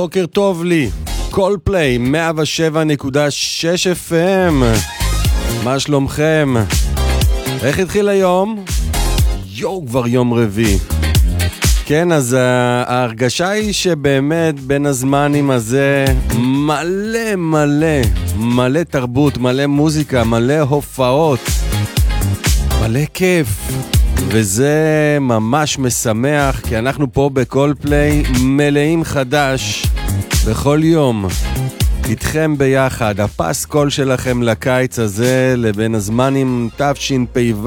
בוקר טוב לי, קולפליי 107.6 FM. מה שלומכם? איך התחיל היום? כבר יום רביעי. כן, אז ההרגשה היא שבאמת בין הזמנים הזה מלא תרבות, מלא מוזיקה, מלא הופעות, מלא כיף. וזה ממש משמח, כי אנחנו פה בקולפליי מלאים חדש בכל יום איתכם ביחד. הפסקול שלכם לקיץ הזה לבין הזמנים תשפ"ו,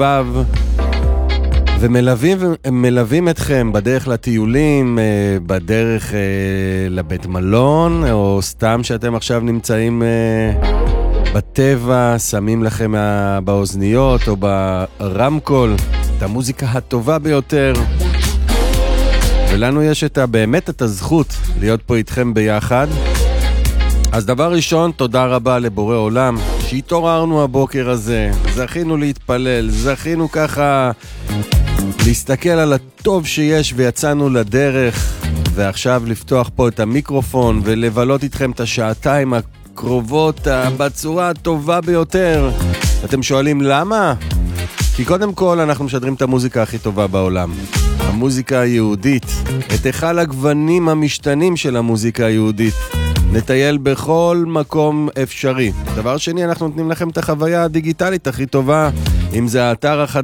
ומלווים אתכם בדרך לטיולים, בדרך לבית מלון, או סתם שאתם עכשיו נמצאים בטבע, שמים לכם באוזניות או ברמקול את המוזיקה הטובה ביותר. ולנו יש באמת את הזכות להיות פה איתכם ביחד. אז דבר ראשון, תודה רבה לבורא עולם שהתעוררנו הבוקר הזה, זכינו להתפלל, זכינו ככה להסתכל על הטוב שיש ויצאנו לדרך, ועכשיו לפתוח פה את המיקרופון ולבלות איתכם את השעתיים הקרובות בצורה הטובה ביותר. אתם שואלים למה? כי קודם כל אנחנו משדרים את המוזיקה הכי טובה בעולם, המוזיקה היהודית, את אחד הגוונים המשתנים של המוזיקה היהודית. נטייל בכל מקום אפשרי. דבר שני, אנחנו נותנים לכם את החוויה הדיגיטלית הכי טובה, אם זה האתר החדש